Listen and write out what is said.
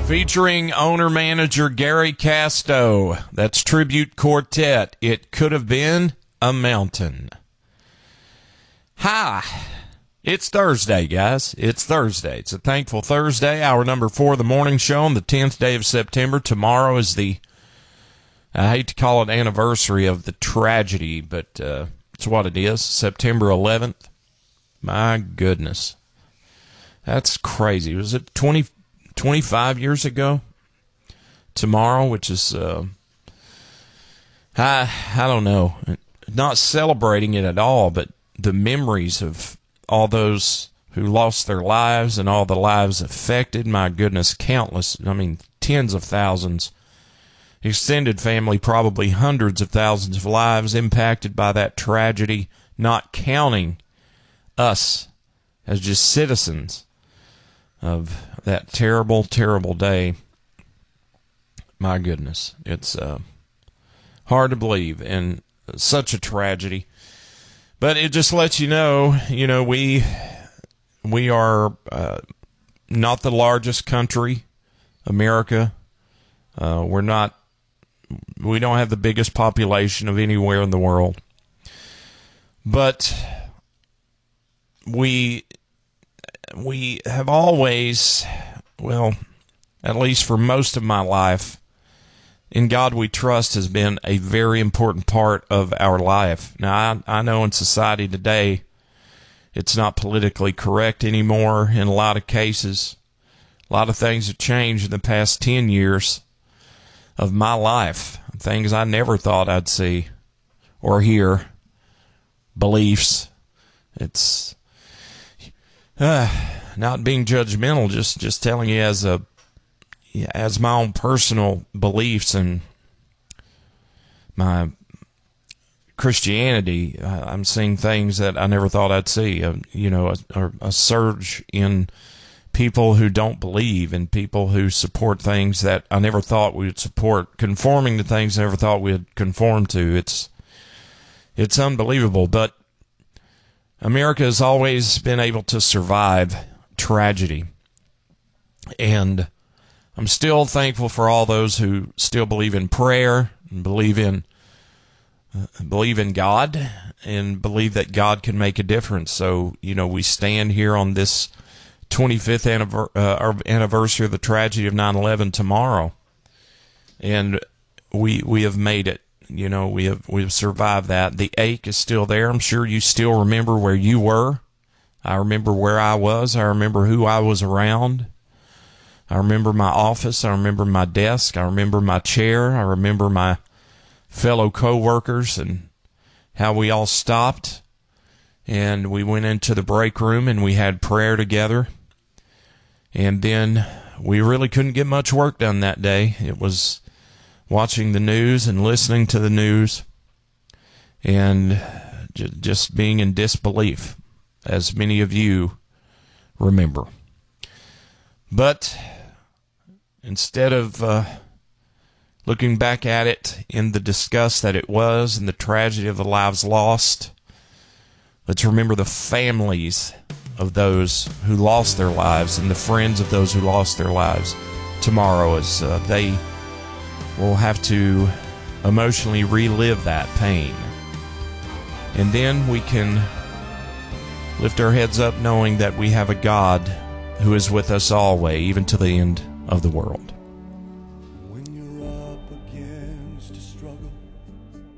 Featuring owner-manager Gary Casto. That's Tribute Quartet. It Could Have Been a Mountain. Hi. It's Thursday, guys. It's Thursday. It's a thankful Thursday. Hour number 4 of the morning show on the 10th day of September. Tomorrow is the, I hate to call it anniversary of the tragedy, but it's what it is. September 11th. My goodness. That's crazy. Was it 25 years ago tomorrow, which is I don't know, not celebrating it at all, but the memories of all those who lost their lives and all the lives affected. My goodness, countless, tens of thousands, extended family, probably hundreds of thousands of lives impacted by that tragedy, not counting us as just citizens of that terrible, terrible day. My goodness, it's hard to believe, and such a tragedy. But it just lets you know, we are not the largest country, America. We don't have the biggest population of anywhere in the world. But we have always, well, at least for most of my life, In God We Trust has been a very important part of our life. Now, I know in society today, it's not politically correct anymore in a lot of cases. A lot of things have changed in the past 10 years of my life. Things I never thought I'd see or hear. Beliefs. It's not being judgmental, just telling you as my own personal beliefs and my Christianity. I'm seeing things that I never thought I'd see. A surge in people who don't believe and people who support things that I never thought we would support, conforming to things I never thought we'd conform to. It's unbelievable, but America has always been able to survive tragedy. And I'm still thankful for all those who still believe in prayer and believe in God and believe that God can make a difference. So, we stand here on this 25th anniversary of the tragedy of 9/11 tomorrow, and we have made it. We've survived that. The ache is still there. I'm sure you still remember where you were. I remember where I was. I remember who I was around. I remember my office. I remember my desk. I remember my chair. I remember my fellow co-workers and how we all stopped and we went into the break room and we had prayer together. And then we really couldn't get much work done that day. It was watching the news and listening to the news and just being in disbelief, as many of you remember. But instead of looking back at it in the disgust that it was and the tragedy of the lives lost, let's remember the families of those who lost their lives and the friends of those who lost their lives tomorrow, as they will have to emotionally relive that pain. And then we can lift our heads up knowing that we have a God who is with us always, even to the end of the world. When you're up against a struggle